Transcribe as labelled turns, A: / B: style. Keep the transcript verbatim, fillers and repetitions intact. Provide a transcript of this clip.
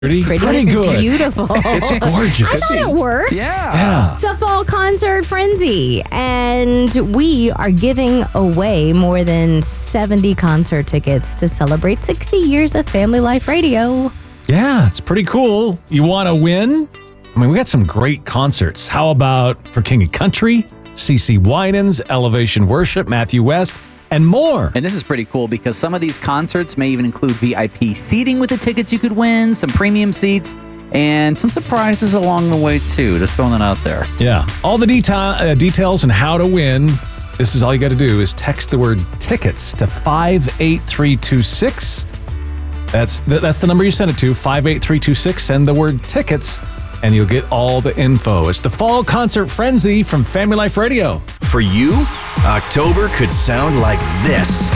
A: Pretty,
B: pretty,
A: pretty
B: it's
A: good.
B: beautiful.
A: It's gorgeous.
B: I thought it worked.
C: Yeah.
A: Yeah.
B: It's a fall concert frenzy, and we are giving away more than seventy concert tickets to celebrate sixty years of Family Life Radio.
A: Yeah, it's pretty cool. You want to win? I mean, we got some great concerts. How about for King of Country, C C Winans, Elevation Worship, Matthew West, and more.
C: And this is pretty cool because some of these concerts may even include V I P seating with the tickets you could win, some premium seats, and some surprises along the way, too. Just throwing that out there.
A: Yeah. All the deta- uh, details and how to win. This is all you got to do is text the word tickets to five eight three two six. That's the, that's the number you send it to, five eight three two six. Send the word tickets, and you'll get all the info. It's the Fall Concert Frenzy from Family Life Radio.
D: For you, October could sound like this.